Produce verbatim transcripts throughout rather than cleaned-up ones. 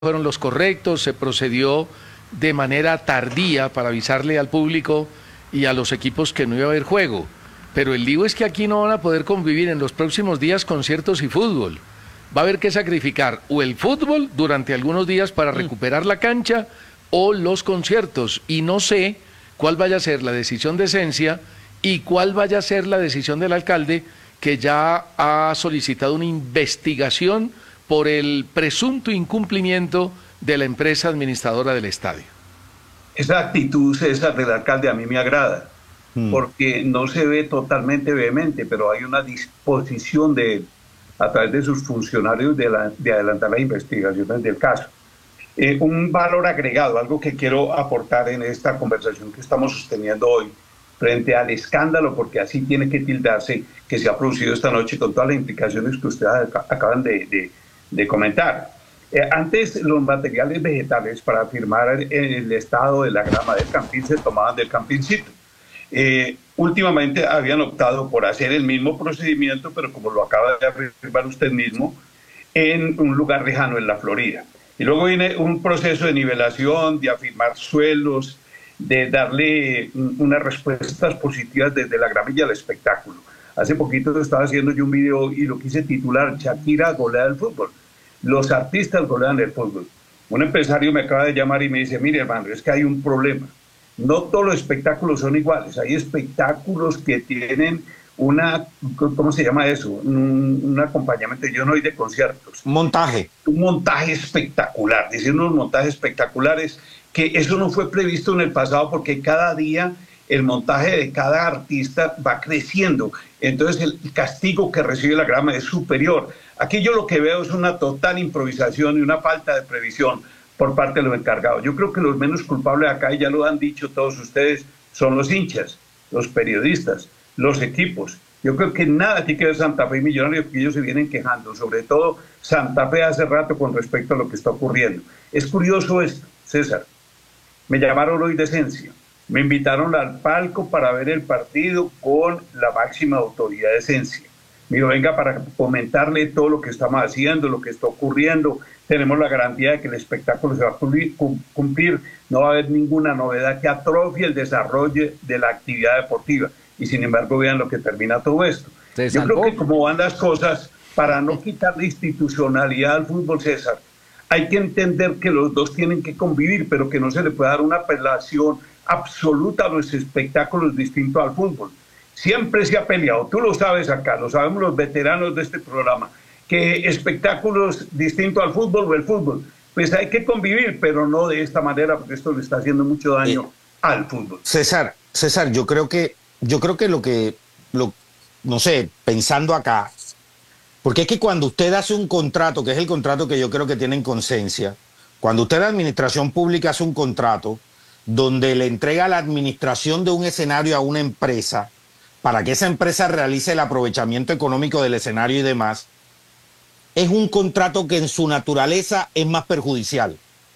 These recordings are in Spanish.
fueron los correctos, se procedió de manera tardía para avisarle al público y a los equipos que no iba a haber juego. Pero el lío es que aquí no van a poder convivir en los próximos días conciertos y fútbol. Va a haber que sacrificar o el fútbol durante algunos días para recuperar la cancha o los conciertos. Y no sé cuál vaya a ser la decisión de Esencia y cuál vaya a ser la decisión del alcalde, que ya ha solicitado una investigación por el presunto incumplimiento de la empresa administradora del estadio. Esa actitud, César, del alcalde a mí me agrada, mm. porque no se ve totalmente vehemente, pero hay una disposición de a través de sus funcionarios de, la, de adelantar las investigaciones del caso. Eh, un valor agregado, algo que quiero aportar en esta conversación que estamos sosteniendo hoy, frente al escándalo, porque así tiene que tildarse, que se ha producido esta noche con todas las implicaciones que ustedes acaban de, de, de comentar. Eh, antes los materiales vegetales para firmar el estado de la grama del campín se tomaban del campincito. Eh, últimamente habían optado por hacer el mismo procedimiento, pero como lo acaba de afirmar usted mismo, en un lugar lejano en la Florida. Y luego viene un proceso de nivelación, de afirmar suelos, de darle unas respuestas positivas desde la gramilla al espectáculo. Hace poquito estaba haciendo yo un video y lo quise titular Shakira golea el fútbol. Los artistas golean el fútbol. Un empresario me acaba de llamar y me dice, mire hermano, es que hay un problema. No todos los espectáculos son iguales. Hay espectáculos que tienen una, ¿cómo se llama eso? Un, un acompañamiento, yo no soy de conciertos. Montaje. Un montaje espectacular, dicen unos montajes espectaculares, que eso no fue previsto en el pasado porque cada día el montaje de cada artista va creciendo. Entonces el castigo que recibe la grama es superior. Aquí yo lo que veo es una total improvisación y una falta de previsión por parte de los encargados. Yo creo que los menos culpables acá, y ya lo han dicho todos ustedes, son los hinchas, los periodistas, los equipos. Yo creo que nada tiene que ver Santa Fe y Millonarios, porque ellos se vienen quejando, sobre todo Santa Fe hace rato con respecto a lo que está ocurriendo. Es curioso esto, César. Me llamaron hoy de Esencia, me invitaron al palco para ver el partido con la máxima autoridad de Esencia. Me dijo, venga para comentarle todo lo que estamos haciendo, lo que está ocurriendo. Tenemos la garantía de que el espectáculo se va a cumplir, no va a haber ninguna novedad que atrofie el desarrollo de la actividad deportiva. Y sin embargo, vean lo que termina todo esto. Yo creo que como van las cosas, para no quitar la institucionalidad al fútbol, César, hay que entender que los dos tienen que convivir, pero que no se le puede dar una apelación absoluta a los espectáculos distintos al fútbol. Siempre se ha peleado, tú lo sabes acá, lo sabemos los veteranos de este programa, que espectáculos distintos al fútbol o el fútbol, pues hay que convivir, pero no de esta manera, porque esto le está haciendo mucho daño eh, al fútbol. César, César, yo creo que, yo creo que lo que, lo, no sé, pensando acá, porque es que cuando usted hace un contrato, que es el contrato que yo creo que tienen con Esencia, cuando usted, la administración pública, hace un contrato donde le entrega la administración de un escenario a una empresa para que esa empresa realice el aprovechamiento económico del escenario y demás, es un contrato que en su naturaleza es más perjudicial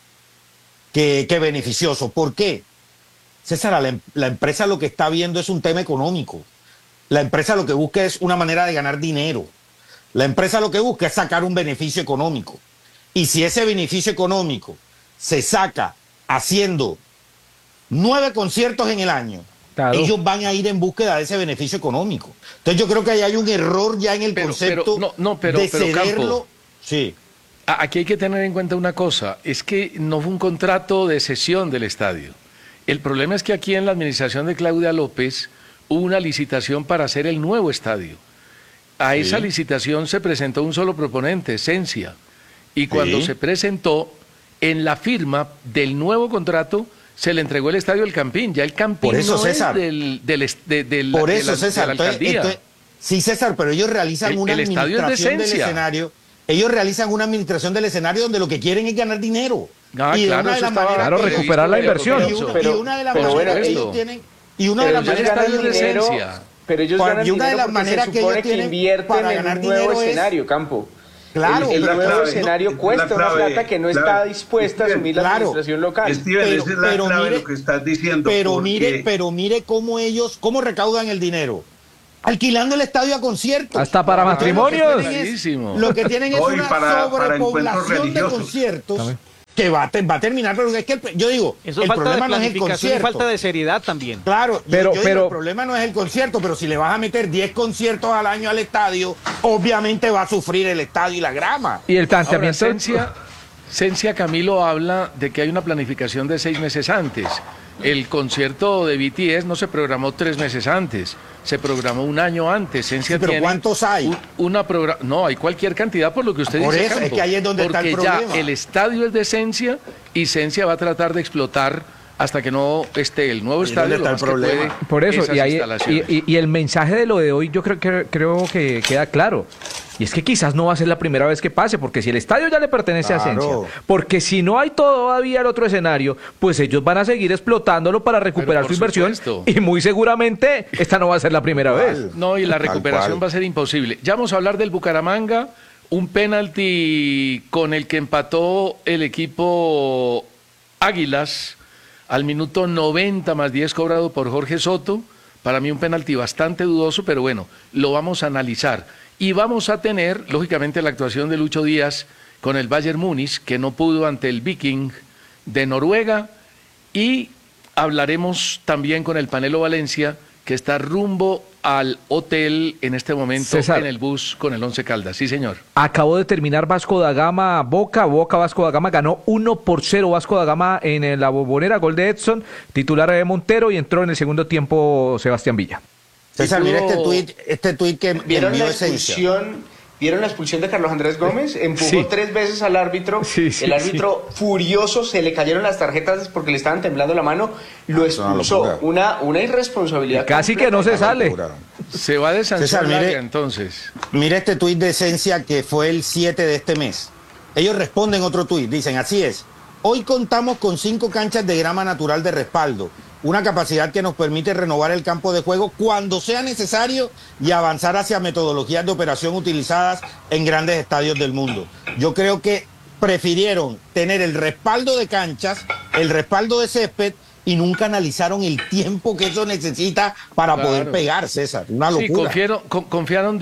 que, que beneficioso. ¿Por qué? César, la, la empresa lo que está viendo es un tema económico. La empresa lo que busca es una manera de ganar dinero. La empresa lo que busca es sacar un beneficio económico. Y si ese beneficio económico se saca haciendo nueve conciertos en el año, claro, ellos van a ir en búsqueda de ese beneficio económico. Entonces yo creo que ahí hay un error ya en el pero, concepto pero, no, no, pero, de pero, cederlo. Campo, sí. Aquí hay que tener en cuenta una cosa, es que no fue un contrato de cesión del estadio. El problema es que aquí en la administración de Claudia López hubo una licitación para hacer el nuevo estadio. A sí. esa licitación se presentó un solo proponente, Esencia, y cuando sí. se presentó, en la firma del nuevo contrato se le entregó el estadio del Campín. Ya el Campín Por eso, no César, es del, del, de, de, por de, eso, de, la, César, de la alcaldía. Entonces, entonces, sí, César, pero ellos realizan el, una el administración de del escenario. Ellos realizan una administración del escenario donde lo que quieren es ganar dinero. Ah, y claro, una de las maneras claro, que recuperar la inversión. Y una, pero, y una de las pero maneras bueno, que ellos tienen... Y una de las ellos maneras ganan que ellos dinero, tienen... pero ellos Para, ganan y una de las dinero maneras se que supone ellos que tienen invierten para en ganar un nuevo dinero escenario, es... Campo. Claro, el, el pero nuevo clave, escenario no, cuesta clave, una plata que no clave, está dispuesta Steven, a asumir la claro, administración local. Steven, pero, esa es la pero clave mire, de lo que estás diciendo. Pero porque... mire, pero mire cómo ellos, cómo recaudan el dinero. Alquilando el estadio a conciertos. Hasta para matrimonios. Lo que tienen es, lo que tienen es Hoy una para, sobrepoblación para de conciertos. También. que va a, te, va a terminar, pero es que el, yo digo, Eso el falta problema de no es el concierto. Y falta de seriedad también. Claro, pero, yo, yo pero digo, el problema no es el concierto, pero si le vas a meter diez conciertos al año al estadio, obviamente va a sufrir el estadio y la grama. y el Ahora, planteamiento... Cencia, Cencia Camilo habla de que hay una planificación de seis meses antes. El concierto de B T S no se programó tres meses antes, se programó un año antes. Cencia Sí, pero tiene ¿cuántos hay? un- una progra- no, hay cualquier cantidad por lo que usted Por dice, eso, es Campo, que ahí es donde está el porque ya problema. el estadio es de Cencia y Cencia va a tratar de explotar hasta que no esté el nuevo Ahí es estadio donde lo está el más que problema. puede Por eso, esas y, ahí, instalaciones. y, y- y el mensaje de lo de hoy yo creo que, creo que queda claro. Y es que quizás no va a ser la primera vez que pase, porque si el estadio ya le pertenece Claro. a Cencia, porque si no hay todavía el otro escenario, pues ellos van a seguir explotándolo para recuperar por su inversión supuesto. y muy seguramente esta no va a ser la primera vez. No, y la Tal recuperación cual. va a ser imposible. Ya vamos a hablar del Bucaramanga, un penalti con el que empató el equipo Águilas al minuto noventa más diez cobrado por Jorge Soto. Para mí un penalti bastante dudoso, pero bueno, lo vamos a analizar. Y vamos a tener, lógicamente, la actuación de Lucho Díaz con el Bayern Múnich, que no pudo ante el Viking de Noruega. Y hablaremos también con el Panelo Valencia, que está rumbo al hotel en este momento César. en el bus con el Once Caldas. Sí, señor. Acabó de terminar Vasco da Gama Boca, Boca Vasco da Gama ganó uno por cero Vasco da Gama en la Bombonera, gol de Edson, titular de Montero y entró en el segundo tiempo Sebastián Villa. César, Y mira tuvo- este tuit, este tuit que ¿Vieron la envió Esencia. expulsión? ¿Vieron la expulsión de Carlos Andrés Gómez? Empujó Sí. tres veces al árbitro. Sí, sí, el árbitro furioso, se le cayeron las tarjetas porque le estaban temblando la mano, lo Ah, es una expulsó. locura. Una, una irresponsabilidad. Casi que no se completa. sale. Se va de sanción César, mire- larga, entonces. Mira este tuit de Esencia que fue el siete de este mes. Ellos responden otro tuit, dicen, así es. Hoy contamos con cinco canchas de grama natural de respaldo, una capacidad que nos permite renovar el campo de juego cuando sea necesario y avanzar hacia metodologías de operación utilizadas en grandes estadios del mundo. Yo creo que prefirieron tener el respaldo de canchas, el respaldo de césped y nunca analizaron el tiempo que eso necesita para Claro. poder pegar, César. Una Sí, locura. confiaron, con- confiaron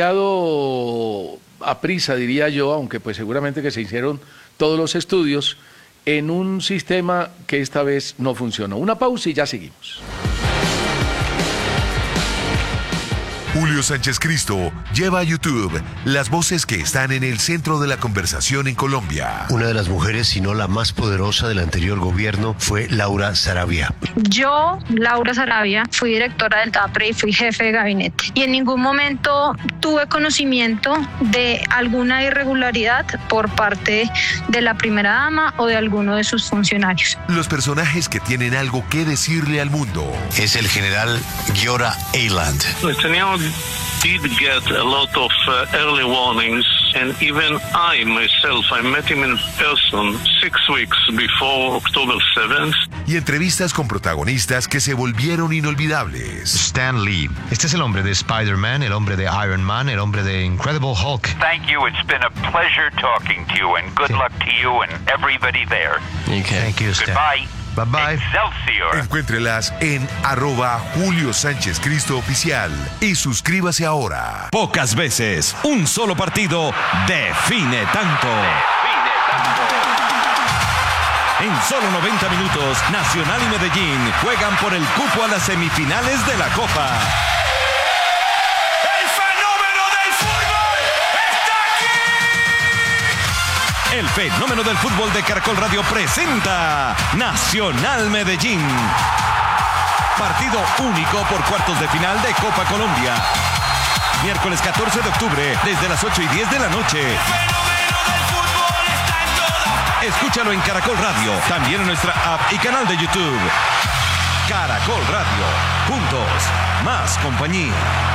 demasiado a prisa, diría yo, aunque pues seguramente que se hicieron todos los estudios, en un sistema que esta vez no funcionó. Una pausa y ya seguimos. Julio Sánchez Cristo lleva a YouTube las voces que están en el centro de la conversación en Colombia. Una de las mujeres, si no la más poderosa del anterior gobierno, fue Laura Sarabia. Yo, Laura Sarabia, fui directora del TAPRE y fui jefe de gabinete. Y en ningún momento tuve conocimiento de alguna irregularidad por parte de la primera dama o de alguno de sus funcionarios. Los personajes que tienen algo que decirle al mundo. Es el general Giora Eiland. Netanyahu did get a lot of uh, early warnings, and even I myself, I met him in person six weeks before October seventh. Y entrevistas con protagonistas que se volvieron inolvidables. Stan Lee. Este es el hombre de Spider-Man, el hombre de Iron Man, el hombre de Incredible Hulk. Thank you. It's been a pleasure talking to you, and good luck to you and everybody there. Okay. Thank you, Stan. Goodbye. Bye bye. Excelsior. Encuéntrelas en arroba Julio Sánchez Cristo Oficial y suscríbase ahora. Pocas veces un solo partido define tanto. Define tanto. En solo noventa minutos, Nacional y Medellín juegan por el cupo a las semifinales de la Copa. ¡El fenómeno del fútbol está aquí! El fenómeno del fútbol de Caracol Radio presenta Nacional Medellín. Partido único por cuartos de final de Copa Colombia. Miércoles catorce de octubre, desde las ocho y diez de la noche. ¡El fenómeno del fútbol está en todas! Escúchalo en Caracol Radio, también en nuestra app y canal de YouTube. Caracol Radio. Juntos, más compañía.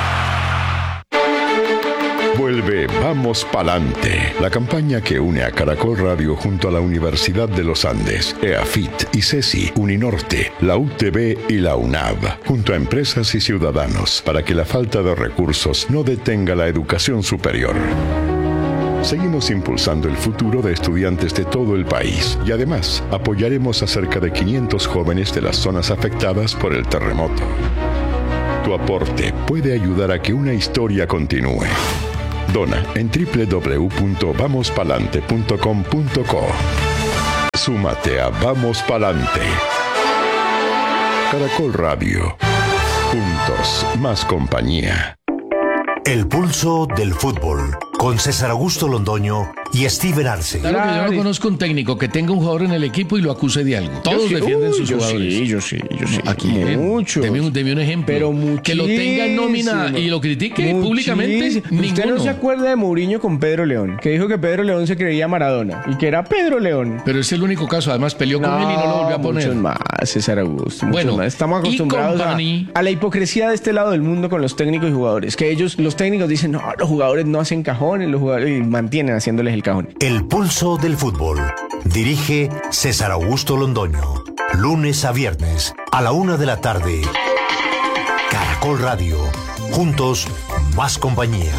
Vuelve Vamos Palante, la campaña que une a Caracol Radio junto a la Universidad de los Andes, EAFIT, ICESI, Uninorte, la U T B y la UNAV, junto a empresas y ciudadanos, para que la falta de recursos no detenga la educación superior. Seguimos impulsando el futuro de estudiantes de todo el país y además apoyaremos a cerca de quinientos jóvenes de las zonas afectadas por el terremoto. Tu aporte puede ayudar a que una historia continúe. Dona en doble u doble u doble u punto vamos palante punto com punto co. Súmate a Vamos Palante. Caracol Radio. Juntos, más compañía. El pulso del fútbol, con César Augusto Londoño y Steven Arce. Claro que yo no conozco un técnico que tenga un jugador en el equipo y lo acuse de algo. Todos sí, defienden uy, sus yo jugadores. Sí, yo sí, yo sí. Aquí, mucho. Deme un, deme un ejemplo. Pero que lo tenga en nómina y lo critique muchísimo. públicamente. ¿Usted Ninguno. no se acuerda de Mourinho con Pedro León? Que dijo que Pedro León se creía Maradona y que era Pedro León. Pero es el único caso. Además, peleó con no, él y no lo volvió a poner. Muchos más, César Augusto. Muchos Bueno, más. Estamos acostumbrados a, a la hipocresía de este lado del mundo con los técnicos y jugadores. Que ellos, los técnicos dicen, no, los jugadores no hacen cajones, los jugadores y mantienen haciéndoles el cajón. El pulso del fútbol. Dirige César Augusto Londoño. Lunes a viernes a la una de la tarde. Caracol Radio. Juntos, más compañía.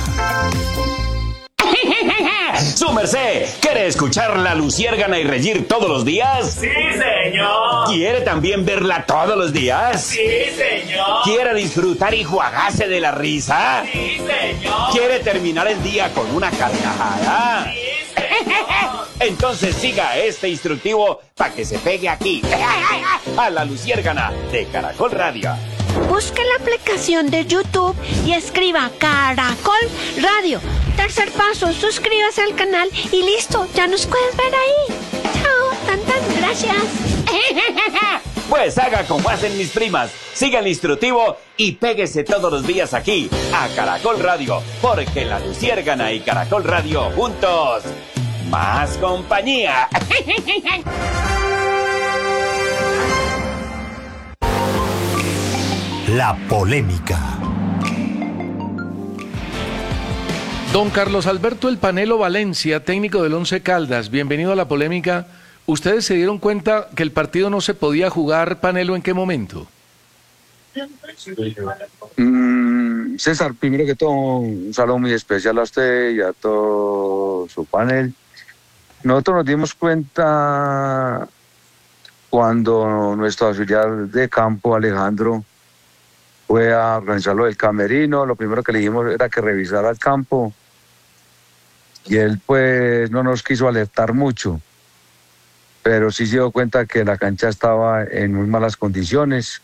¡Su merced! ¿Quiere escuchar la Luciérgana y reír todos los días? ¡Sí, señor! ¿Quiere también verla todos los días? ¡Sí, señor! ¿Quiere disfrutar y juagarse de la risa? ¡Sí, señor! ¿Quiere terminar el día con una carcajada? ¡Sí, señor! Entonces siga este instructivo para que se pegue aquí, a la Luciérgana de Caracol Radio. Busque la aplicación de YouTube y escriba Caracol Radio. Tercer paso, suscríbase al canal y listo, ya nos puedes ver ahí. Chao, tantas gracias. Pues haga como hacen mis primas, siga el instructivo y péguese todos los días aquí, a Caracol Radio, porque la Luciérgana y Caracol Radio juntos, más compañía. La polémica. Don Carlos Alberto El Panelo Valencia, técnico del Once Caldas, bienvenido a la polémica. ¿Ustedes se dieron cuenta que el partido no se podía jugar, Panelo, en qué momento? Mm, César, primero que todo, un saludo muy especial a usted y a todo su panel. Nosotros nos dimos cuenta cuando nuestro auxiliar de campo, Alejandro, fue a organizar lo del camerino. Lo primero que le dijimos era que revisara el campo y él pues no nos quiso alertar mucho, pero sí se dio cuenta que la cancha estaba en muy malas condiciones.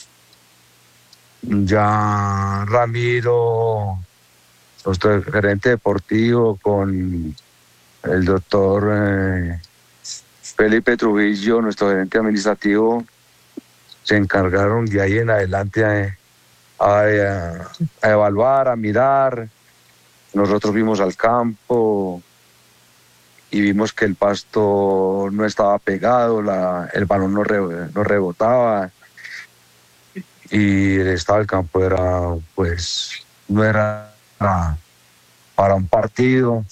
Ya Ramiro, nuestro gerente deportivo, con el doctor eh, Felipe Trujillo, nuestro gerente administrativo, se encargaron de ahí en adelante a, a, a evaluar, a mirar. Nosotros fuimos al campo y vimos que el pasto no estaba pegado, la, el balón no, re, no rebotaba y el estado del campo era, pues, no era para, para un partido.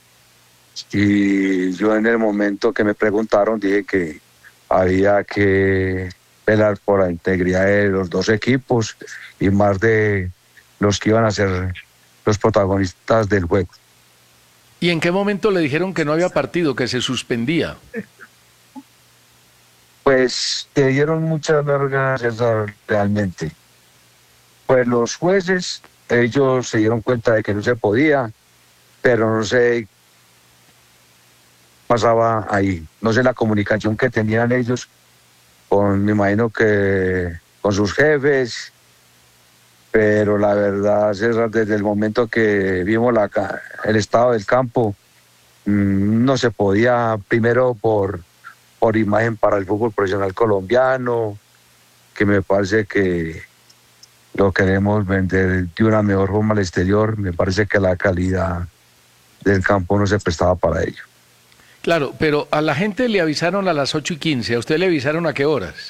Y yo en el momento que me preguntaron dije que había que velar por la integridad de los dos equipos y más de los que iban a ser los protagonistas del juego. ¿Y en qué momento le dijeron que no había partido, que se suspendía? Pues te dieron muchas largas realmente. Pues los jueces, ellos se dieron cuenta de que no se podía, pero no sé pasaba ahí. No sé la comunicación que tenían ellos con, me imagino que con sus jefes, pero la verdad, César, desde el momento que vimos la, el estado del campo, mmm, no se podía, primero por, por imagen para el fútbol profesional colombiano, que me parece que lo queremos vender de una mejor forma al exterior, me parece que la calidad del campo no se prestaba para ello. Claro, pero a la gente le avisaron a las ocho y quince, ¿a usted le avisaron a qué horas?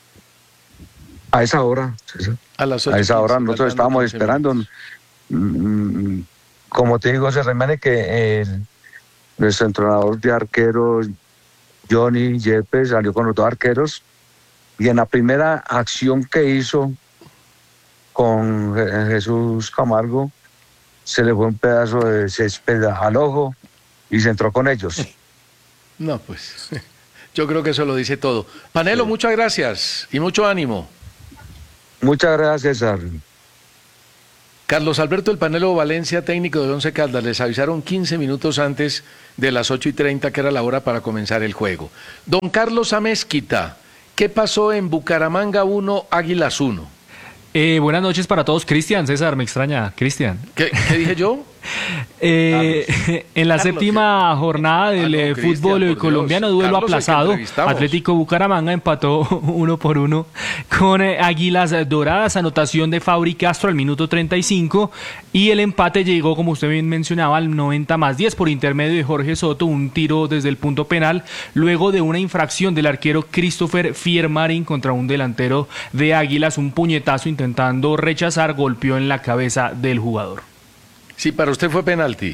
A esa hora, César. A las ocho A esa hora nosotros estábamos quince esperando. Mm, como te digo, se remane que el, nuestro entrenador de arqueros, Johnny Yepes, salió con los dos arqueros y en la primera acción que hizo con Jesús Camargo, se le fue un pedazo de césped al ojo y se entró con ellos. No, pues yo creo que eso lo dice todo. Panelo, sí. Muchas gracias y mucho ánimo. Muchas gracias, César. Carlos Alberto El Panelo Valencia, técnico del Once Caldas, les avisaron quince minutos antes de las ocho y treinta, que era la hora para comenzar el juego. Don Carlos Amézquita, ¿qué pasó en Bucaramanga uno, Águilas uno? Eh, buenas noches para todos. Cristian, César, me extraña. Cristian. ¿Qué, ¿Qué dije yo? Eh, en la Carlos, séptima jornada del ah, no, fútbol Cristian, colombiano, Dios. duelo Carlos, aplazado, Atlético Bucaramanga empató uno por uno con eh, Águilas Doradas, anotación de Fabri Castro al minuto treinta y cinco, y el empate llegó, como usted bien mencionaba, al noventa más diez por intermedio de Jorge Soto, un tiro desde el punto penal, luego de una infracción del arquero Christopher Fiermarín contra un delantero de Águilas, un puñetazo intentando rechazar, golpeó en la cabeza del jugador. Sí, para usted fue penalti.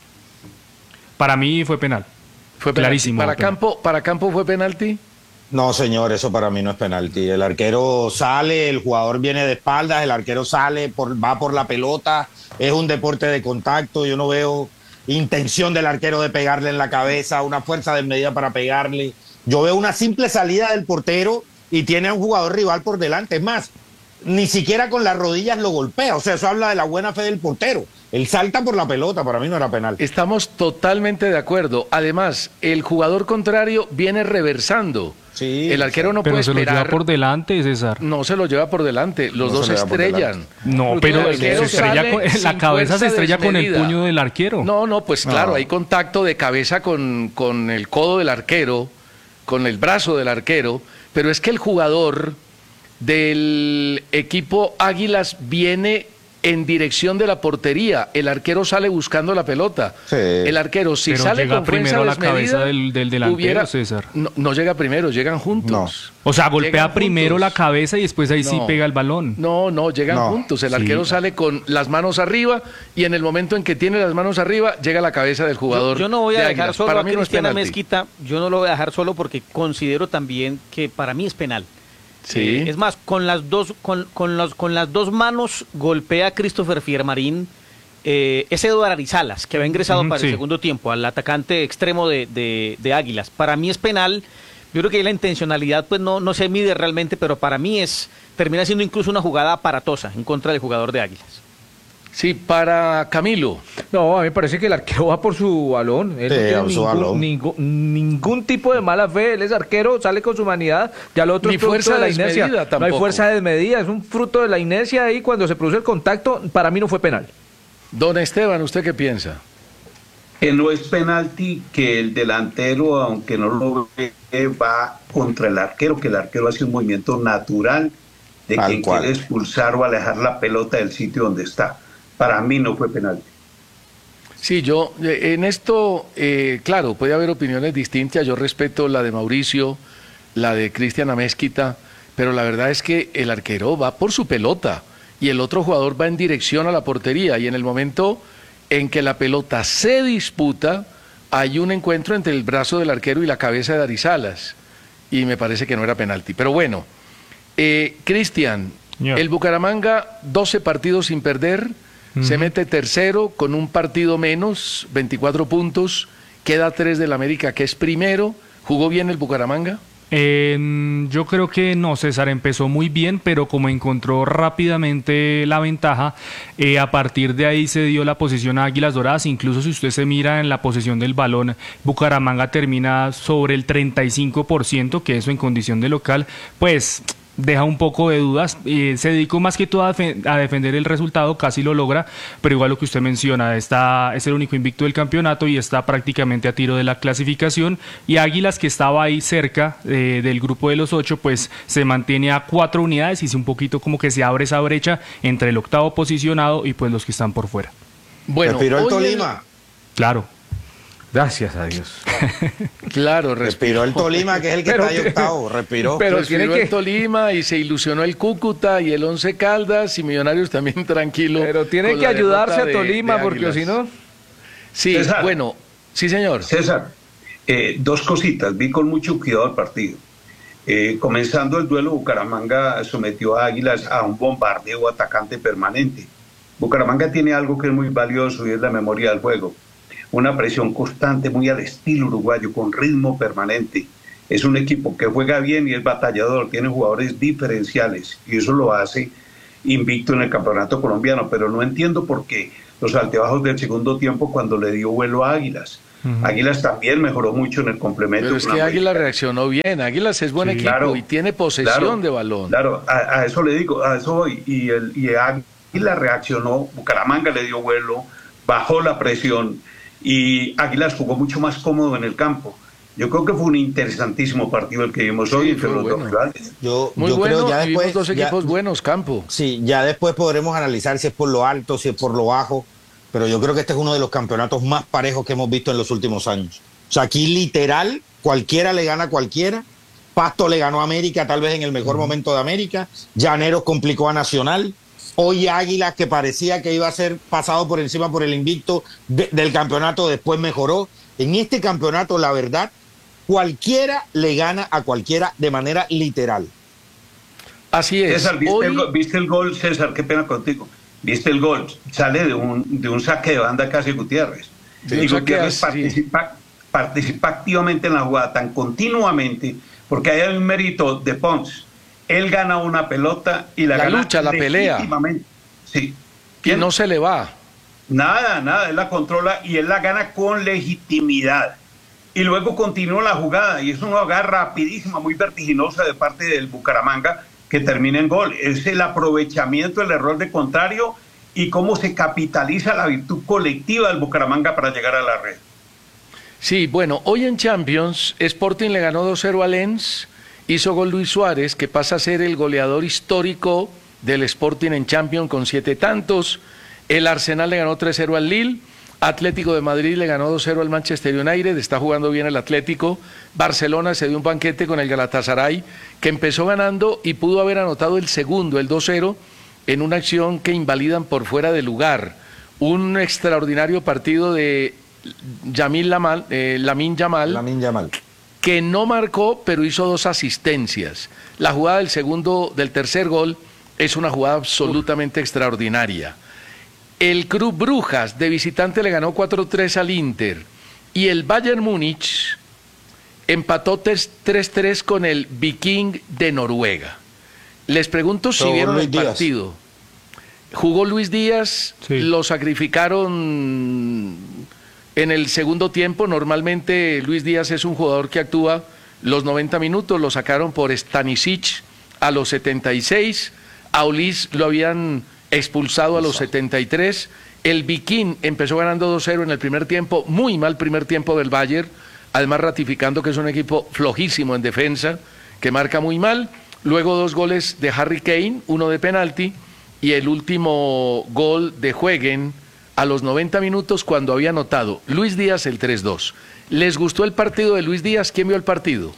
Para mí fue penal. Fue penalti. Clarísimo. ¿Para Campo, ¿Para Campo fue penalti? No, señor, eso para mí no es penalti. El arquero sale, el jugador viene de espaldas, el arquero sale, por, va por la pelota, es un deporte de contacto, yo no veo intención del arquero de pegarle en la cabeza, una fuerza desmedida para pegarle. Yo veo una simple salida del portero y tiene a un jugador rival por delante. Es más, ni siquiera con las rodillas lo golpea, o sea, eso habla de la buena fe del portero. Él salta por la pelota, para mí no era penal. Estamos totalmente de acuerdo. Además, el jugador contrario viene reversando. Sí, el arquero no pero puede se esperar. lo lleva por delante, César. No se lo lleva por delante, los No dos se lo lleva por estrellan. No, pero el se arquero estrella sale con- sin la cabeza se fuerza estrella con el desmedida. puño del arquero. No, no, pues claro, No. hay contacto de cabeza con, con el codo del arquero, con el brazo del arquero, pero es que el jugador del equipo Águilas viene en dirección de la portería, el arquero sale buscando la pelota. Sí. El arquero, si Pero sale llega con fuerza primero a la desmedida, cabeza del, del delantero, hubiera- César. No, no llega primero, llegan juntos. O sea, golpea Llegan primero juntos. la cabeza y después ahí sí No. pega el balón. No, no, llegan No. juntos. El Sí. arquero sale con las manos arriba y en el momento en que tiene las manos arriba, llega la cabeza del jugador. Yo, yo no voy a de dejar Águilas. solo Para a mí no es Cristiana penalti. Mezquita, yo no lo voy a dejar solo porque considero también que para mí es penal. Sí. Eh, es más, con las dos, con, con los, con las dos manos golpea a Christopher Fiermarín, eh, es Eduardo Arizalas, que había ingresado Ujú, para sí. el segundo tiempo, al atacante extremo de, de, de Águilas. Para mí es penal. Yo creo que ahí la intencionalidad pues no, no se mide realmente, pero para mí es termina siendo incluso una jugada aparatosa en contra del jugador de Águilas. Sí, para Camilo. No, a mí me parece que el arquero va por su balón. Él Sí, no tiene a su ningún, balón. ningún, ningún tipo de mala fe. Él es arquero, sale con su humanidad. Ya lo otro Ni es fruto fuerza de la desmedida inercia. No hay tampoco. fuerza desmedida, es un fruto de la inercia ahí. Cuando se produce el contacto, para mí no fue penal. Don Esteban, ¿usted qué piensa? Que no es penalti, que el delantero, aunque no lo ve, va contra el arquero, que el arquero hace un movimiento natural de Tal quien cual. quiere expulsar o alejar la pelota del sitio donde está. Para mí no fue penalti. Sí, yo eh, en esto, eh, claro, puede haber opiniones distintas. Yo respeto la de Mauricio, la de Cristian Amézquita, pero la verdad es que el arquero va por su pelota y el otro jugador va en dirección a la portería, y en el momento en que la pelota se disputa, hay un encuentro entre el brazo del arquero y la cabeza de Arizalas, y me parece que no era penalti. Pero bueno, eh, Cristian, Señor. el Bucaramanga, doce partidos sin perder, se mete tercero con un partido menos, veinticuatro puntos, queda tres del América, que es primero. ¿Jugó bien el Bucaramanga? Eh, yo creo que no, César empezó muy bien, pero como encontró rápidamente la ventaja, eh, a partir de ahí se dio la posición a Águilas Doradas. Incluso si usted se mira en la posesión del balón, Bucaramanga termina sobre el treinta y cinco por ciento, que eso en condición de local, pues deja un poco de dudas. Eh, se dedicó más que todo a, defen- a defender el resultado, casi lo logra, pero igual lo que usted menciona, está, es el único invicto del campeonato y está prácticamente a tiro de la clasificación, y Águilas, que estaba ahí cerca eh, del grupo de los ocho, pues se mantiene a cuatro unidades y es un poquito como que se abre esa brecha entre el octavo posicionado y pues los que están por fuera. Bueno, Respiró el hoy Tolima. Claro. Gracias a Dios. Claro, Respiró el Tolima, que es el que Pero- está ahí octavo. Respiró. pero Respiró tiene que- el Tolima y se ilusionó el Cúcuta y el Once Caldas, y Millonarios también tranquilo. Pero tiene con que la ayudarse derrota a de- Tolima, de porque Águilas. si no... Sí, César. bueno, sí señor. César, eh, dos cositas. Vi con mucho cuidado el partido. Eh, comenzando el duelo, Bucaramanga sometió a Águilas a un bombardeo atacante permanente. Bucaramanga tiene algo que es muy valioso y es la memoria del juego. Una presión constante, muy al estilo uruguayo, con ritmo permanente. Es un equipo que juega bien y es batallador, tiene jugadores diferenciales y eso lo hace invicto en el campeonato colombiano, pero no entiendo por qué los altibajos del segundo tiempo cuando le dio vuelo a Águilas. Uh-huh. Águilas también mejoró mucho en el complemento. Pero es que Águilas reaccionó bien, Águilas es buen sí, equipo claro, y tiene posesión claro, de balón. Claro, a, a eso le digo, a eso voy, y, el, y Águilas reaccionó, Bucaramanga le dio vuelo, bajó la presión y Águilas jugó mucho más cómodo en el campo. Yo creo que fue un interesantísimo partido el que vimos sí, hoy entre los bueno. dos rivales. Yo, Muy yo bueno, creo ya después dos equipos ya, buenos, Campo. Sí, ya después podremos analizar si es por lo alto, si es por lo bajo, pero yo creo que este es uno de los campeonatos más parejos que hemos visto en los últimos años. O sea, aquí literal, cualquiera le gana a cualquiera. Pasto le ganó a América, tal vez en el mejor uh-huh. momento de América. Llaneros complicó a Nacional. Hoy Águilas, que parecía que iba a ser pasado por encima por el invicto de, del campeonato, después mejoró. En este campeonato, la verdad, cualquiera le gana a cualquiera de manera literal. Así es. César, ¿viste, Hoy... el, ¿viste el gol, César? Qué pena contigo. ¿Viste el gol? Sale de un, de un saque de banda casi Gutiérrez. De y Gutiérrez participa, participa activamente en la jugada, tan continuamente, porque hay un mérito de Pons. Él gana una pelota y la, la gana lucha, la pelea. Sí. Y no se le va. Nada, nada, él la controla y él la gana con legitimidad. Y luego continúa la jugada y es una jugada rapidísima, muy vertiginosa de parte del Bucaramanga que termina en gol. Es el aprovechamiento del error de contrario y cómo se capitaliza la virtud colectiva del Bucaramanga para llegar a la red. Sí, bueno, hoy en Champions, Sporting le ganó dos cero a Lens, hizo gol Luis Suárez, que pasa a ser el goleador histórico del Sporting en Champions con siete tantos. El Arsenal le ganó tres cero al Lille. Atlético de Madrid le ganó dos cero al Manchester United, está jugando bien el Atlético. Barcelona se dio un banquete con el Galatasaray, que empezó ganando y pudo haber anotado el segundo, el dos cero, en una acción que invalidan por fuera de lugar. Un extraordinario partido de Yamil Lamal, eh, Lamine Yamal, Lamine Yamal, que no marcó, pero hizo dos asistencias. La jugada del segundo, del tercer gol, es una jugada absolutamente Uf. extraordinaria. El Club Brujas de visitante le ganó cuatro tres al Inter y el Bayern Múnich empató tres tres con el Viking de Noruega. Les pregunto si vieron el partido. Jugó Luis Díaz, sí. Lo sacrificaron en el segundo tiempo. Normalmente Luis Díaz es un jugador que actúa los noventa minutos, lo sacaron por Stanisic a los setenta y seis, a Ulis lo habían expulsado a los setenta y tres. El Viking empezó ganando dos cero en el primer tiempo, muy mal primer tiempo del Bayern, además ratificando que es un equipo flojísimo en defensa, que marca muy mal. Luego dos goles de Harry Kane, uno de penalti, y el último gol de Jueguen a los noventa minutos cuando había anotado Luis Díaz el tres dos. ¿Les gustó el partido de Luis Díaz? ¿Quién vio el partido?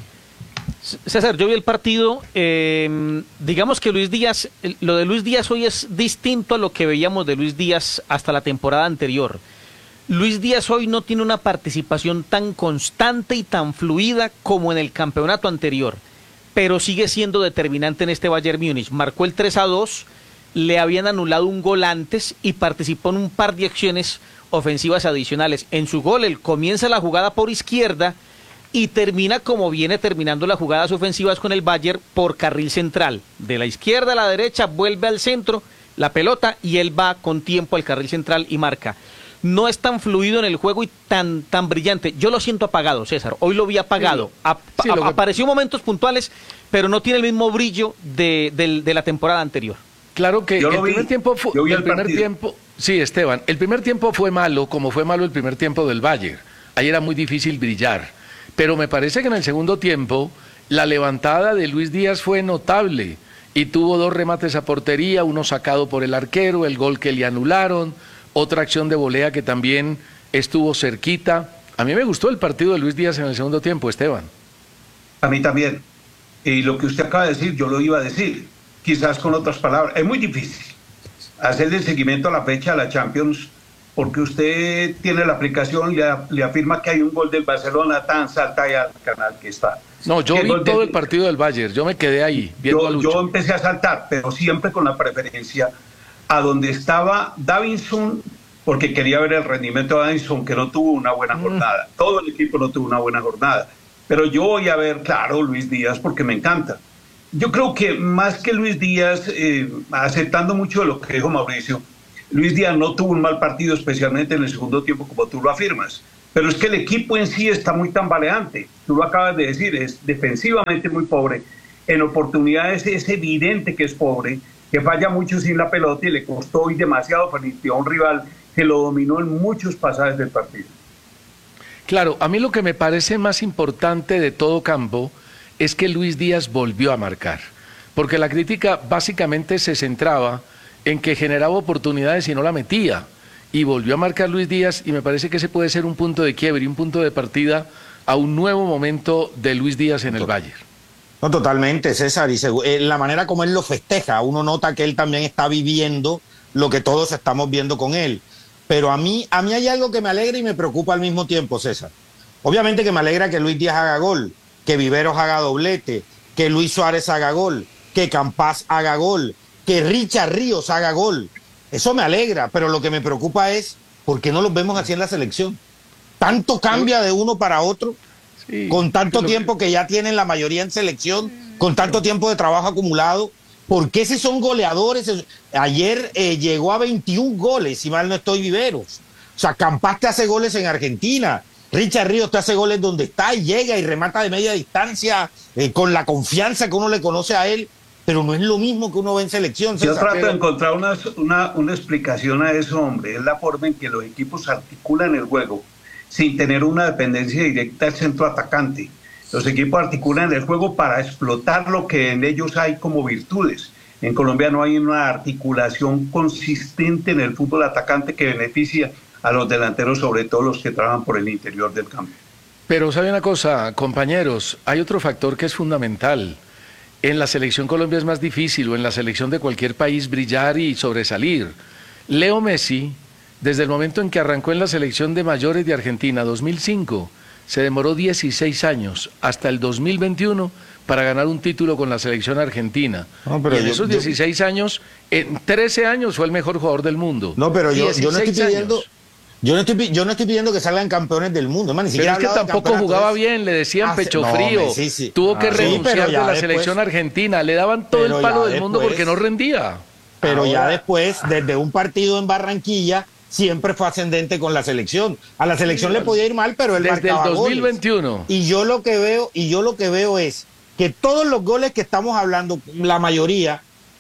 César, yo vi el partido, eh, digamos que Luis Díaz, lo de Luis Díaz hoy es distinto a lo que veíamos de Luis Díaz hasta la temporada anterior. Luis Díaz hoy no tiene una participación tan constante y tan fluida como en el campeonato anterior, pero sigue siendo determinante en este Bayern Múnich. Marcó el tres a dos, le habían anulado un gol antes y participó en un par de acciones ofensivas adicionales. En su gol, él comienza la jugada por izquierda y termina como viene terminando las jugadas ofensivas con el Bayern por carril central. De la izquierda a la derecha, vuelve al centro la pelota y él va con tiempo al carril central y marca. No es tan fluido en el juego y tan, tan brillante. Yo lo siento apagado, César. Hoy lo vi apagado. Sí, a, sí, a, que... Apareció momentos puntuales, pero no tiene el mismo brillo de, de, de la temporada anterior. Claro que yo el vi, primer tiempo fue... Yo vi el, el primer partido. tiempo, sí, Esteban. El primer tiempo fue malo, como fue malo el primer tiempo del Bayern. Ahí era muy difícil brillar. Pero me parece que en el segundo tiempo la levantada de Luis Díaz fue notable y tuvo dos remates a portería, uno sacado por el arquero, el gol que le anularon, otra acción de volea que también estuvo cerquita. A mí me gustó el partido de Luis Díaz en el segundo tiempo, Esteban. A mí también. Y lo que usted acaba de decir, yo lo iba a decir, quizás con otras palabras. Es muy difícil hacerle seguimiento a la fecha de la Champions porque usted tiene la aplicación y le, le afirma que hay un gol del Barcelona, tan salta ya al canal que está. No, yo vi todo del... el partido del Bayern, yo me quedé ahí viendo yo, a Lucho. Yo empecé a saltar, pero siempre con la preferencia a donde estaba Davinson, porque quería ver el rendimiento de Davinson, que no tuvo una buena jornada. Mm. Todo el equipo no tuvo una buena jornada. Pero yo voy a ver, claro, Luis Díaz, porque me encanta. Yo creo que más que Luis Díaz, eh, aceptando mucho de lo que dijo Mauricio, Luis Díaz no tuvo un mal partido, especialmente en el segundo tiempo, como tú lo afirmas. Pero es que el equipo en sí está muy tambaleante. Tú lo acabas de decir, es defensivamente muy pobre. En oportunidades es evidente que es pobre, que falla mucho sin la pelota y le costó hoy demasiado frente a un rival que lo dominó en muchos pasajes del partido. Claro, a mí lo que me parece más importante de todo campo es que Luis Díaz volvió a marcar, porque la crítica básicamente se centraba en que generaba oportunidades y no la metía, y volvió a marcar Luis Díaz, y me parece que ese puede ser un punto de quiebre y un punto de partida a un nuevo momento de Luis Díaz en el Bayern. No, totalmente, César, y la manera como él lo festeja, uno nota que él también está viviendo lo que todos estamos viendo con él. Pero a mí, a mí hay algo que me alegra y me preocupa al mismo tiempo, César. Obviamente que me alegra que Luis Díaz haga gol, que Viveros haga doblete, que Luis Suárez haga gol, que Campás haga gol, que Richard Ríos haga gol. Eso me alegra, pero lo que me preocupa es ¿por qué no los vemos así en la selección? Tanto cambia de uno para otro, sí, con tanto tiempo que... que ya tienen la mayoría en selección, con tanto tiempo de trabajo acumulado. ¿Por qué si son goleadores? Ayer eh, llegó a veintiún goles, si mal no estoy, Viveros. O sea, Campás te hace goles en Argentina. Richard Ríos te hace goles donde está y llega y remata de media distancia eh, con la confianza que uno le conoce a él. Pero no es lo mismo que uno ve en selección. Yo César. trato Pero... de encontrar una, una, una explicación a eso, hombre. Es la forma en que los equipos articulan el juego sin tener una dependencia directa del centro atacante. Los equipos articulan el juego para explotar lo que en ellos hay como virtudes. En Colombia no hay una articulación consistente en el fútbol atacante que beneficia a los delanteros, sobre todo los que trabajan por el interior del campo. Pero sabe una cosa, compañeros, hay otro factor que es fundamental. En la selección Colombia es más difícil, o en la selección de cualquier país, brillar y sobresalir. Leo Messi, desde el momento en que arrancó en la selección de mayores de Argentina, dos mil cinco, se demoró dieciséis años, hasta el dos mil veintiuno, para ganar un título con la selección argentina. No, pero y en yo, esos dieciséis yo... años, en trece años fue el mejor jugador del mundo. No, pero yo, yo no estoy pidiendo... Yo no, estoy, yo no estoy pidiendo que salgan campeones del mundo, man, ni pero es que tampoco jugaba bien, le decían ah, pecho no, frío, sí, sí. tuvo que ah, renunciar sí, de la después, selección argentina, le daban todo el palo del después, mundo porque no rendía. Pero Ahora, ya después, desde un partido en Barranquilla, siempre fue ascendente con la selección. A la selección sí, le podía ir mal, pero él desde marcaba el dos mil veintiuno. Goles. Y yo lo que veo, y yo lo que veo es que todos los goles que estamos hablando, la mayoría,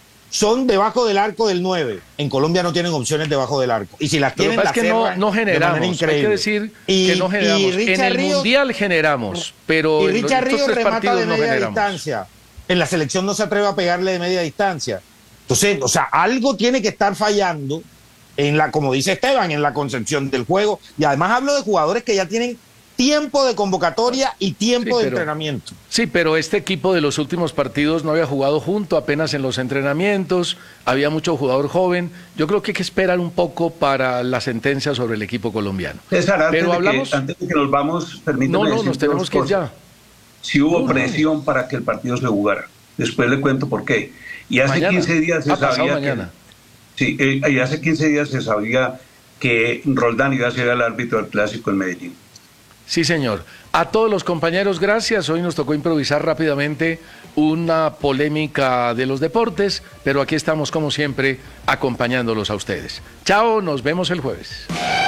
son debajo del arco del nueve. En Colombia no tienen opciones debajo del arco. Y si las tienen, las es que no, no generamos. Hay que decir y, que no generamos. En el Ríos, Mundial generamos, pero y Richard en Ríos remata de no media generamos. distancia. En la selección no se atreve a pegarle de media distancia. Entonces, o sea, algo tiene que estar fallando en la, como dice Esteban, en la concepción del juego. Y además hablo de jugadores que ya tienen tiempo de convocatoria y tiempo sí, pero, de entrenamiento. Sí, pero este equipo de los últimos partidos no había jugado junto, apenas en los entrenamientos, había mucho jugador joven. Yo creo que hay que esperar un poco para la sentencia sobre el equipo colombiano. César, antes, pero de, hablamos... que, antes de que nos vamos, permítame No, no, nos tenemos que ir ya. Si hubo no, presión no. para que el partido se jugara. Después le cuento por qué. Y hace mañana. quince días se ha sabía mañana. que... Sí, eh, y hace quince días se sabía que Roldán iba a ser el árbitro del Clásico en Medellín. Sí, señor. A todos los compañeros, gracias. Hoy nos tocó improvisar rápidamente una polémica de los deportes, pero aquí estamos, como siempre, acompañándolos a ustedes. Chao, nos vemos el jueves.